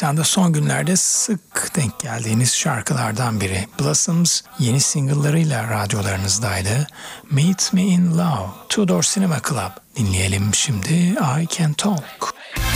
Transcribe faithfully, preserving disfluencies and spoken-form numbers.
Nisan'da son günlerde sık denk geldiğiniz şarkılardan biri. Blossoms yeni single'larıyla radyolarınızdaydı. Meet Me in Love, Two Door Cinema Club. Dinleyelim şimdi I Can Talk.